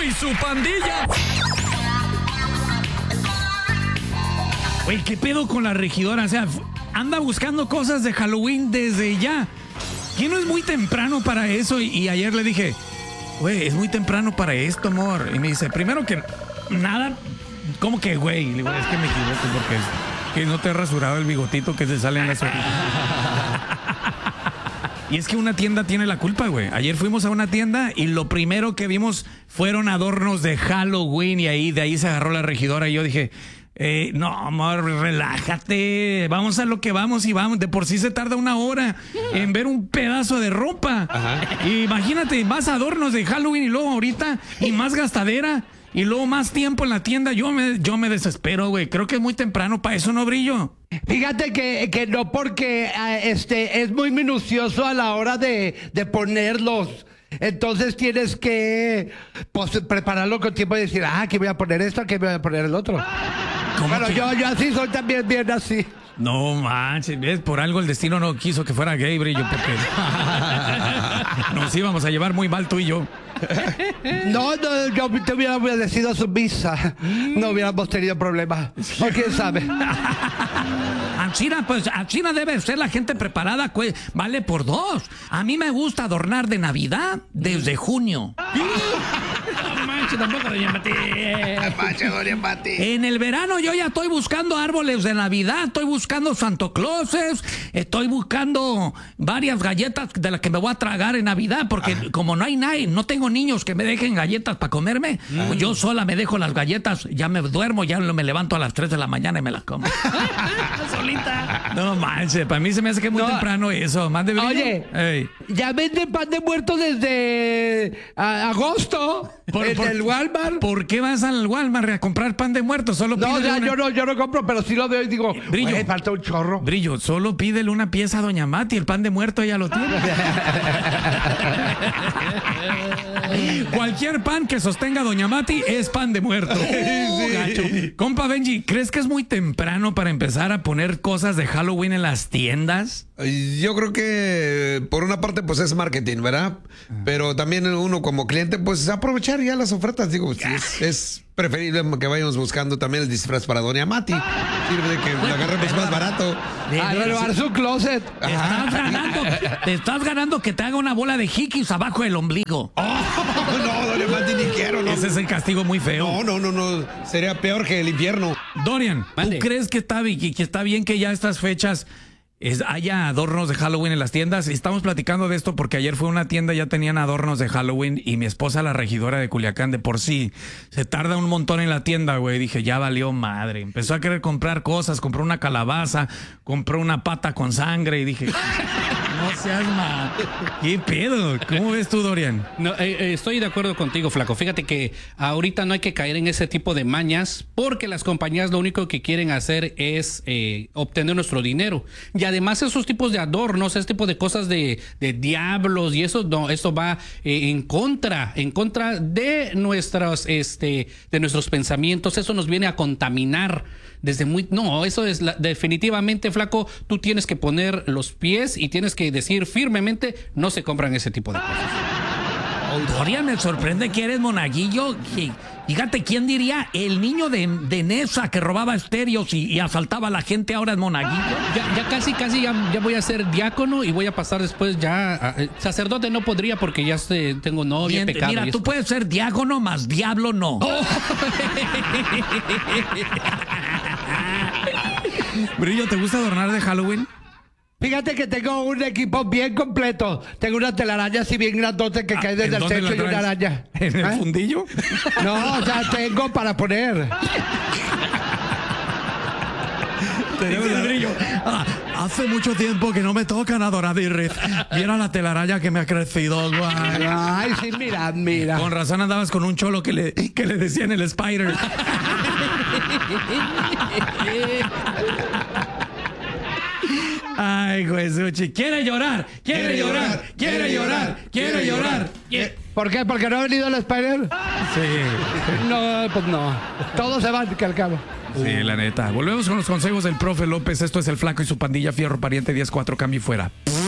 y su pandilla. Güey, ¿qué pedo con la regidora? O sea, anda buscando cosas de Halloween desde ya. ¿Quién no es muy temprano para eso? Y ayer le dije, güey, es muy temprano para esto, amor. Y me dice, primero que nada, ¿cómo que, güey? Le digo, es que me equivoco porque que no te he rasurado el bigotito que se sale en las orejas. Y es que una tienda tiene la culpa, güey. Ayer fuimos a una tienda y lo primero que vimos fueron adornos de Halloween y de ahí se agarró la regidora y yo dije, no, amor, relájate, vamos a lo que vamos y vamos. De por sí se tarda una hora en ver un pedazo de ropa. Ajá. Imagínate, más adornos de Halloween y luego ahorita y más gastadera y luego más tiempo en la tienda. Yo me desespero, güey. Creo que es muy temprano para eso, ¿no, Brillo? Fíjate que no, porque es muy minucioso a la hora de ponerlos. Entonces tienes que prepararlo con tiempo y decir, aquí voy a poner esto, aquí voy a poner el otro. Bueno, yo así soy también bien así. No manches, ¿ves? Por algo el destino no quiso que fuera gay, Brillo, porque nos íbamos a llevar muy mal tú y yo. No, yo te hubiera obedecido su misa. No hubiéramos tenido problemas. ¿O quién sabe? A China debe ser la gente preparada, vale por dos. A mí me gusta adornar de Navidad desde junio. No manches, tampoco, doña Mati. En el verano yo ya estoy buscando árboles de Navidad, estoy buscando Santa Clauses, estoy buscando varias galletas de las que me voy a tragar en Navidad, porque como no hay nadie, no tengo niños que me dejen galletas para comerme, pues yo sola me dejo las galletas, ya me duermo, ya me levanto a las 3 de la mañana y me las como. Solita. No manches, para mí se me hace que es muy temprano eso. Más de Brillo. Oye, ya venden pan de muerto desde agosto en el Walmart. ¿Por qué vas al Walmart a comprar pan de muerto? Solo yo no compro, pero sí lo veo y digo, Brillo, falta un chorro. Brillo, solo pídele una pieza a doña Mati, el pan de muerto ella lo tiene. Cualquier pan que sostenga doña Mati es pan de muerto. Sí. Compa Benji, ¿crees que es muy temprano para empezar a poner cosas de Halloween en las tiendas? Yo creo que por una parte pues es marketing, ¿verdad? Pero también uno como cliente pues aprovechar ya las ofertas. Digo, es preferible que vayamos buscando también el disfraz para doña Mati. Sirve de que lo agarremos más barato. A renovar su closet. Te estás ganando que te haga una bola de jiquis abajo del ombligo. No, doña Mati, ni quiero. No. Ese es el castigo muy feo. No. Sería peor que el infierno. Dorian, ¿tú crees que está bien que ya estas fechas haya adornos de Halloween en las tiendas? Estamos platicando de esto porque ayer fue a una tienda, ya tenían adornos de Halloween y mi esposa, la regidora de Culiacán, de por sí se tarda un montón en la tienda, güey. Dije, ya valió madre. Empezó a querer comprar cosas, compró una calabaza, compró una pata con sangre y dije, no seas mal. ¿Qué pedo? ¿Cómo ves tú, Dorian? No, estoy de acuerdo contigo, Flaco. Fíjate que ahorita no hay que caer en ese tipo de mañas porque las compañías lo único que quieren hacer es obtener nuestro dinero. Y además esos tipos de adornos, ese tipo de cosas de diablos y eso, no, esto va en contra de nuestros pensamientos. Eso nos viene a contaminar desde muy... No, eso es definitivamente, Flaco, tú tienes que poner los pies y tienes que decir firmemente, no se compran ese tipo de cosas. Dorian, me sorprende que eres monaguillo. Fíjate, ¿quién diría? El niño de Nesa que robaba estéreos y asaltaba a la gente ahora es monaguillo. Ya casi ya voy a ser diácono y voy a pasar después ya... sacerdote no podría porque ya tengo novia y pecado. Mira, tú puedes ser diácono más diablo no. Oh. Brillo, ¿te gusta adornar de Halloween? Fíjate que tengo un equipo bien completo. Tengo una telaraña así bien grandote que cae desde el techo y una araña. ¿En el fundillo? No, o sea, tengo para poner. Tenemos el Brillo. Hace mucho tiempo que no me tocan adorar y mira la telaraña que me ha crecido, güey. Ay, sí, mira. Con razón andabas con un cholo que le decían el Spider. Ay, Jesuchi, quiere llorar. ¿Por qué? ¿Porque no ha venido el Spider? Sí. No, pues no. Todos se van al cabo. Sí, la neta. Volvemos con los consejos del profe López. Esto es El Flaco y su pandilla, Fierro Pariente 10-4, cambio y fuera.